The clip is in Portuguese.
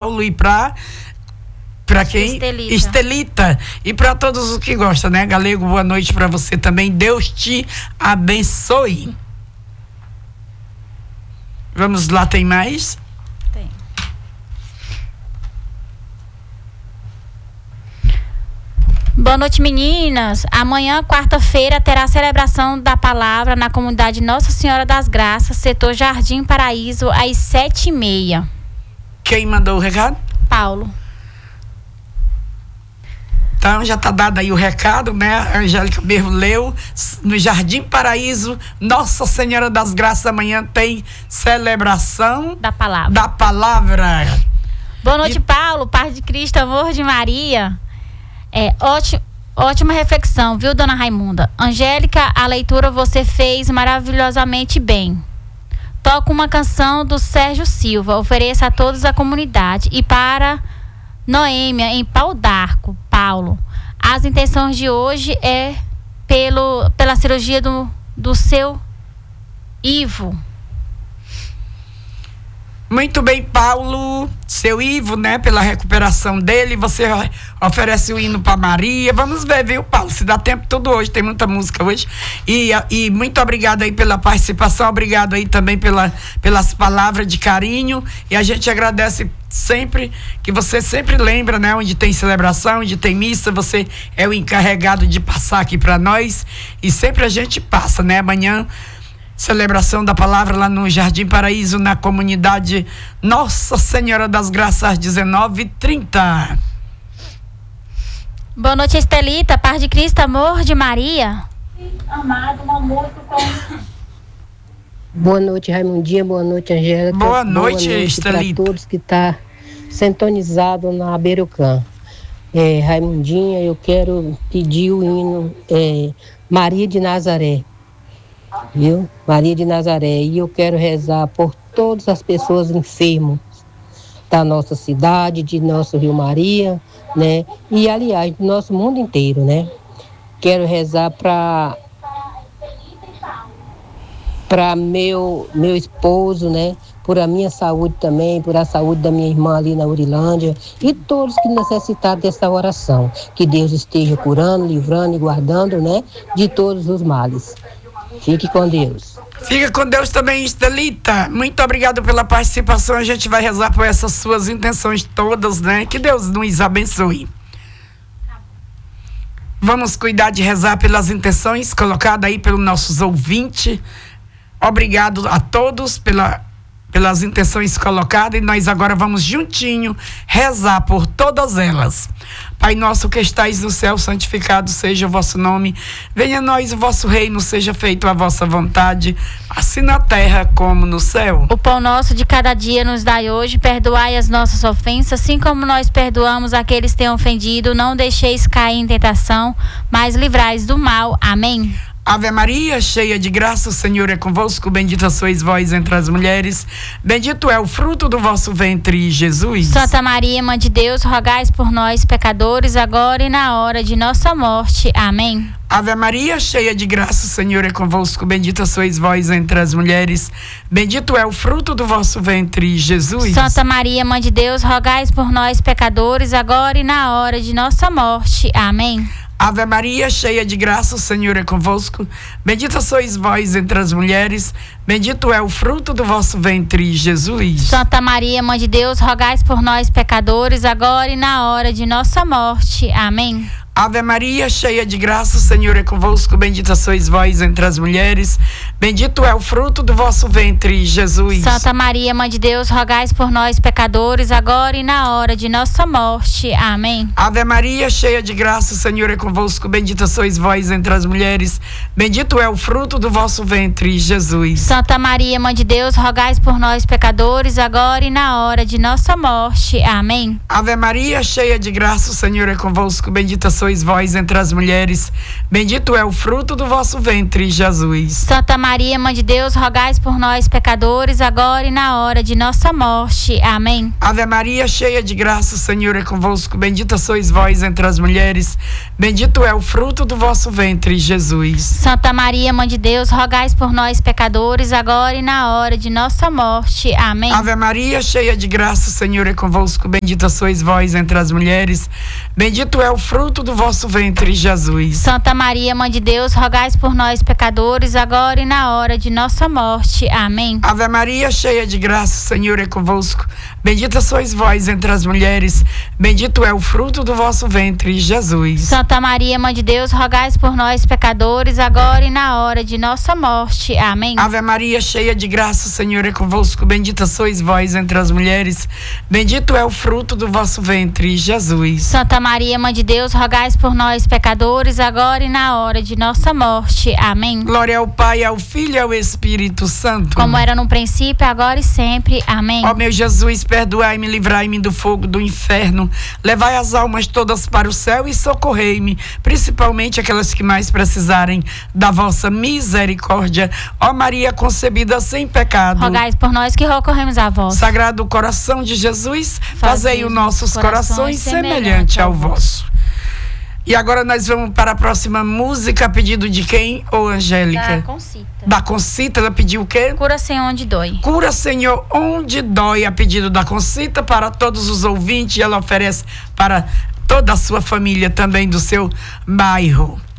Paulo e para quem? Estelita. E para todos os que gostam, né? Galego, boa noite para você também. Deus te abençoe. Vamos lá, tem mais? Tem. Boa noite, meninas. Amanhã, quarta-feira, terá a celebração da palavra na comunidade Nossa Senhora das Graças, setor Jardim Paraíso, às 7h30. Quem mandou o recado? Paulo. Então já está dado aí o recado, né? A Angélica mesmo leu. No Jardim Paraíso, Nossa Senhora das Graças, amanhã tem celebração da palavra. Boa noite, Paulo. Paz de Cristo, amor de Maria. Ótima reflexão, viu, dona Raimunda? Angélica, a leitura você fez maravilhosamente bem. Toca uma canção do Sérgio Silva, ofereça a todos a comunidade. E para Noêmia, em Pau d'Arco, Paulo. As intenções de hoje é pela cirurgia do seu Ivo. Muito bem, Paulo. Seu Ivo, né? Pela recuperação dele. Você oferece o hino para Maria. Vamos ver, viu, Paulo? Se dá tempo tudo hoje. Tem muita música hoje. E muito obrigado aí pela participação. Obrigado aí também pelas palavras de carinho. E a gente agradece sempre, que você sempre lembra, né? Onde tem celebração, onde tem missa. Você é o encarregado de passar aqui para nós. E sempre a gente passa, né? Amanhã, celebração da palavra lá no Jardim Paraíso, na comunidade Nossa Senhora das Graças, às 19h30. Boa noite, Estelita. Paz de Cristo, amor de Maria. Amado, um amor com... Boa noite, Raimundinha. Boa noite, Angélica. Boa noite, Estelita. Para todos que estão sintonizados na Berucã. Raimundinha, eu quero pedir o hino Maria de Nazaré. Viu? Maria de Nazaré. E eu quero rezar por todas as pessoas enfermas da nossa cidade, de nosso Rio Maria, né? E, aliás, do nosso mundo inteiro, né? Quero rezar para meu esposo, né? Por a minha saúde também, por a saúde da minha irmã ali na Urilândia e todos que necessitarem dessa oração. Que Deus esteja curando, livrando e guardando, né? De todos os males. Fique com Deus. Fica com Deus também, Estelita. Muito obrigado pela participação. A gente vai rezar por essas suas intenções todas, né? Que Deus nos abençoe. Vamos cuidar de rezar pelas intenções colocadas aí pelos nossos ouvintes. Obrigado a todos pelas intenções colocadas, e nós agora vamos juntinho rezar por todas elas. Pai nosso que estais no céu, santificado seja o vosso nome. Venha a nós o vosso reino, seja feito a vossa vontade, assim na terra como no céu. O pão nosso de cada dia nos dai hoje, perdoai as nossas ofensas, assim como nós perdoamos aqueles que têm ofendido. Não deixeis cair em tentação, mas livrai-nos do mal. Amém. Ave Maria, cheia de graça, o Senhor é convosco, bendita sois vós entre as mulheres, bendito é o fruto do vosso ventre, Jesus. Santa Maria, Mãe de Deus, rogai por nós, pecadores, agora e na hora de nossa morte. Amém. Ave Maria, cheia de graça, o Senhor é convosco, bendita sois vós entre as mulheres, bendito é o fruto do vosso ventre, Jesus. Santa Maria, Mãe de Deus, rogai por nós, pecadores, agora e na hora de nossa morte. Amém. Ave Maria, cheia de graça, o Senhor é convosco, bendita sois vós entre as mulheres, bendito é o fruto do vosso ventre, Jesus. Santa Maria, Mãe de Deus, rogai por nós, pecadores, agora e na hora de nossa morte. Amém. Ave Maria, cheia de graça, o Senhor é convosco, bendita sois vós entre as mulheres, bendito é o fruto do vosso ventre, Jesus. Santa Maria, Mãe de Deus, rogai por nós, pecadores, agora e na hora de nossa morte. Amém. Ave Maria, cheia de graça, o Senhor é convosco, bendita sois vós entre as mulheres, bendito é o fruto do vosso ventre, Jesus. Santa Maria, Mãe de Deus, rogai por nós, pecadores, agora e na hora de nossa morte. Amém. Ave Maria, cheia de graça, o Senhor é convosco, bendita sois vós entre as mulheres, bendito é o fruto do vosso ventre, Jesus. Santa Maria, Maria, Mãe de Deus, rogai por nós, pecadores, agora e na hora de nossa morte. Amém. Ave Maria, cheia de graça, o Senhor é convosco. Bendita sois vós entre as mulheres. Bendito é o fruto do vosso ventre, Jesus. Santa Maria, Mãe de Deus, rogai por nós, pecadores, agora e na hora de nossa morte. Amém. Ave Maria, cheia de graça, o Senhor é convosco. Bendita sois vós entre as mulheres. Bendito é o fruto do vosso ventre, Jesus. Santa Maria, Mãe de Deus, rogai por nós, pecadores, agora e na hora de nossa morte. Amém. Ave Maria, cheia de graça, o Senhor é convosco. Bendita sois vós entre as mulheres. Bendito é o fruto do vosso ventre, Jesus. Santa Maria, Mãe de Deus, rogai por nós, pecadores, agora e na hora de nossa morte. Amém. Ave Maria, cheia de graça, o Senhor é convosco. Bendita sois vós entre as mulheres. Bendito é o fruto do vosso ventre, Jesus. Santa Maria, Mãe de Deus, rogai por nós, pecadores, agora e na hora de nossa morte. Amém. Glória ao Pai, ao Filho e ao Espírito Santo. Como era no princípio, agora e sempre. Amém. Ó meu Jesus, perdoai-me, livrai-me do fogo do inferno. Levai as almas todas para o céu e socorrei-me, principalmente aquelas que mais precisarem da vossa misericórdia. Ó Maria concebida sem pecado, rogai por nós que recorremos a vós. Sagrado coração de Jesus, fazei os nossos corações semelhante ao vosso. E agora nós vamos para a próxima música, pedido de quem, ô Angélica? Da Concita. Da Concita, ela pediu o quê? Cura, Senhor, onde dói. Cura, Senhor, onde dói, a pedido da Concita, para todos os ouvintes, ela oferece para toda a sua família também do seu bairro.